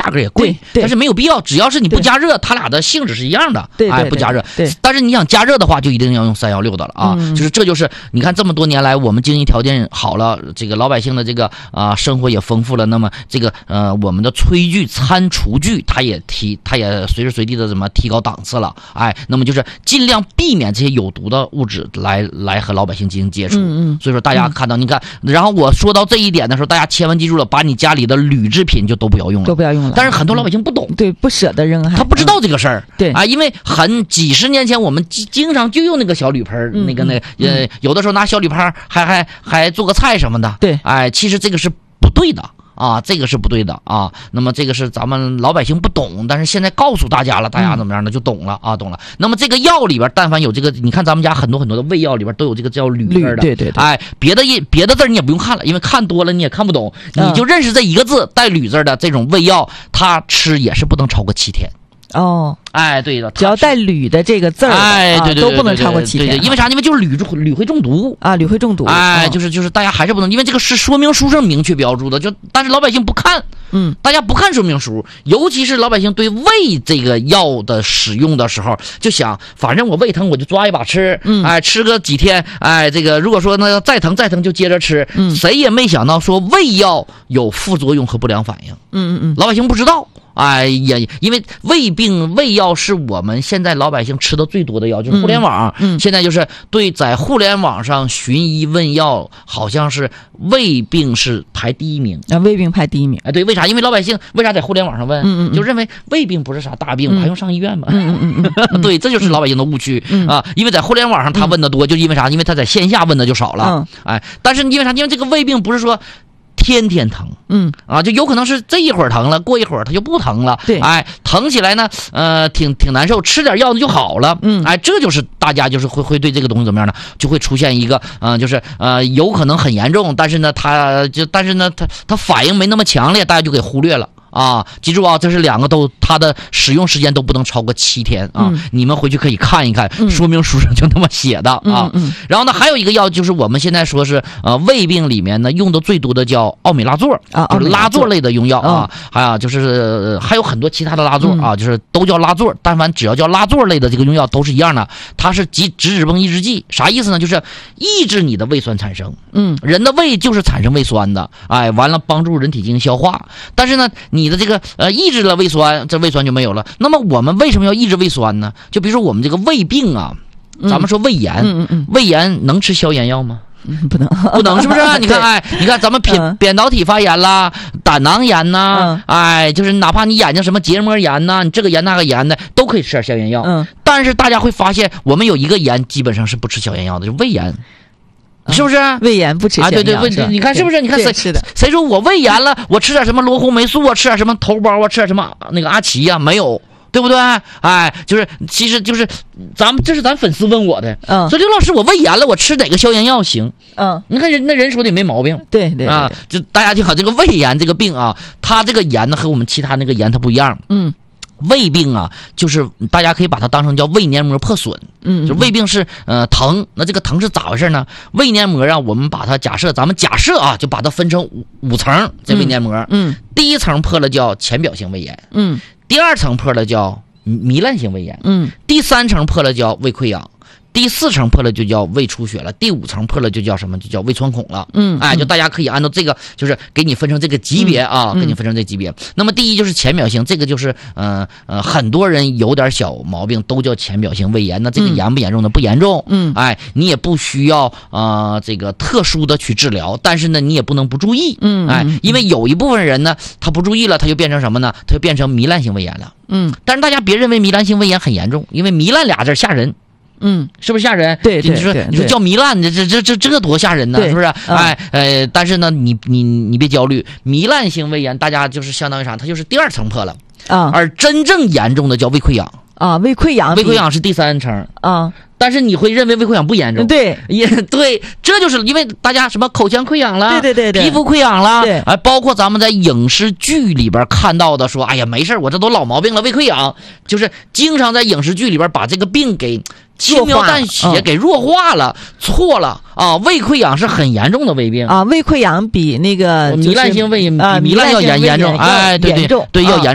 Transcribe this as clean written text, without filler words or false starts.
价格也贵，但是没有必要，只要是你不加热，它俩的性质是一样的，不加热。但是你想加热的话，就一定要用316的了啊，就是你看这么多年来，我们经济条件好了，这个老百姓的这个生活也丰富了，那么这个我们的炊具、餐厨具，它也随时随地的提高档次了，那么就是尽量避免这些有毒的物质来和老百姓进行接触。所以说大家看到，你看，然后我说到这一点的时候，大家千万记住了，把你家里的铝制品就都不要用了，但是很多老百姓不懂， 对，不舍得扔， 他不知道这个事儿， 对因为几十年前我们经常就用那个小铝盆，有的时候拿小铝盆还做个菜什么的， 对， 其实这个是不对的。这个是不对的啊。那么这个是咱们老百姓不懂，但是现在告诉大家了，大家怎么样呢？就懂了啊，懂了。那么这个药里边，但凡有这个，你看咱们家很多的胃药里边都有这个叫铝字的， 对， 别的字你也不用看了，因为看多了你也看不懂，你就认识这一个字带铝字的这种胃药，它吃也是不能超过7天。对的， 只要带铝的这个字儿， 对， 都不能超过7天。 因为啥？因为就是铝会中毒啊，铝会中毒。 就是大家还是不能，因为这个是说明书上明确标注的，但是老百姓不看，大家不看说明书，尤其是老百姓对胃这个药的使用的时候，就想反正我胃疼我就抓一把吃，吃个几天，这个如果说那再疼就接着吃，谁也没想到说胃药有副作用和不良反应，老百姓不知道。也因为胃药是我们现在老百姓吃的最多的药，就是互联网，现在就是在互联网上寻医问药，好像是胃病是排第1名。 胃病排第1名。 对，为啥？因为老百姓为啥在互联网上问，就认为胃病不是啥大病，还用上医院吗？对，这就是老百姓的误区啊。因为在互联网上他问的多，就因为啥？因为他在线下问的就少了。但是因为啥？因为这个胃病不是说天天疼，就有可能是这一会儿疼了，过一会儿它就不疼了， 对， 疼起来呢，挺难受，吃点药就好了，这就是大家就是会对这个东西怎么样呢？就会出现一个，就是有可能很严重，但是呢，它反应没那么强烈，大家就给忽略了。记住啊，这是2个它的使用时间都不能超过7天啊！你们回去可以看一看，说明书上就那么写的啊。然后呢，还有一个药就是我们现在说是胃病里面呢用的最多的叫奥美拉唑就是拉唑类的用药啊。还有就是还有很多其他的拉唑就是都叫拉唑，但凡只要叫拉唑类的这个用药都是一样的，它是直指泵抑制剂，啥意思呢？就是抑制你的胃酸产生。人的胃就是产生胃酸的，完了帮助人体进行消化，但是呢你的这个抑制了胃酸，这胃酸就没有了。那么我们为什么要抑制胃酸呢？就比如说我们这个胃病啊，咱们说胃炎，胃炎能吃消炎药吗？ 不能， 是不是？你看，你看咱们扁桃体发炎啦，胆囊炎呐，就是哪怕你眼睛什么结膜炎呐，你这个炎那个炎的都可以吃点消炎药。但是大家会发现，我们有一个炎基本上是不吃消炎药的，就胃炎。是不是胃炎不吃消炎药？ 对，你看是不是？你看谁说我胃炎了，我吃点什么罗红霉素啊，吃点什么头孢啊，吃点什么那个阿奇啊？没有，对不对？就是其实就是这是咱粉丝问我的，说刘老师我胃炎了，我吃哪个消炎药行？你看人说的也没毛病， 对就大家听好，这个胃炎这个病啊，它这个炎呢和我们其他那个炎它不一样，胃病啊，就是大家可以把它当成叫胃黏膜破损，就胃病是疼，那这个疼是咋回事呢？胃黏膜啊，我们把它咱们假设啊，就把它分成5层，这胃黏膜，第1层破了叫浅表性胃炎，第2层破了叫糜烂性胃炎，第3层破了叫胃溃疡。第4层破了就叫胃出血了，第5层破了就叫什么？就叫胃穿孔了。就大家可以按照这个，就是给你分成这个级别啊，给你分成这级别。那么第1就是浅表性，这个就是很多人有点小毛病都叫浅表性胃炎。那这个严不严重呢？不严重。你也不需要这个特殊的去治疗，但是呢，你也不能不注意。因为有一部分人呢，他不注意了，他就变成什么呢？他就变成糜烂性胃炎了。但是大家别认为糜烂性胃炎很严重，因为糜烂俩字吓人。是不是吓人？ 对， 你说叫糜烂，这多吓人呢？是不是？但是呢，你别焦虑，糜烂性胃炎大家就是相当于啥？它就是第2层破了而真正严重的叫胃溃疡胃溃疡是第3层但是你会认为胃溃疡不严重， 对， 也对，这就是因为大家什么口腔溃疡了， 对， 皮肤溃疡了，包括咱们在影视剧里边看到的，说，哎呀，没事，我这都老毛病了，胃溃疡，就是经常在影视剧里边把这个病给轻描淡写给弱化了，错了啊！胃溃疡是很严重的胃病胃溃疡比那个糜烂性胃糜烂要严重， 对， 要严。